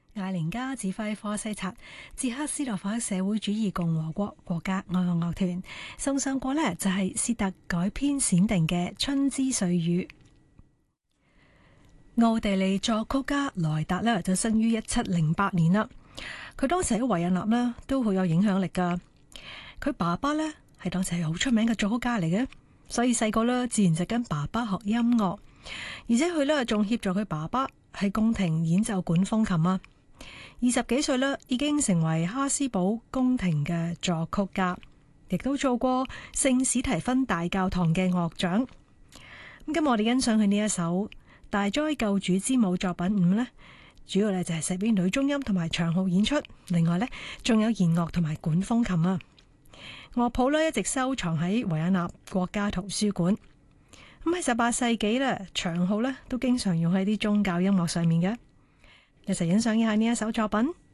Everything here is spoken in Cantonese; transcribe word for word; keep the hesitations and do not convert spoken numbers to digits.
艾連加指揮科西察捷克斯洛伐克社會主義共和國國家愛樂樂團送上過呢，就係薛特改編選定嘅《春之歲雨》。奧地利作曲家萊達呢就生於一七零八年啦。佢當時喺維也納呢都好有影響力噶。佢爸爸呢係當時係好出名嘅作曲家嚟嘅，所以細個呢自然就跟爸爸學音樂，而且佢呢仲協助佢爸爸喺宮廷演奏管風琴啊。二十幾歲呢已經成為哈斯堡宮廷嘅作曲家，亦都做過聖史提芬大教堂嘅樂長。咁今日我哋欣賞佢呢一首大哉救主之母作品五呢，主要咧就係寫俾女中音同埋長號演出，另外呢仲有弦樂同埋管風琴啊。樂譜呢一直收藏喺維也納國家圖書館。咁喺十八世紀呢，長號呢都經常用喺啲宗教音樂上面嘅。一齊欣賞一下呢一首作品。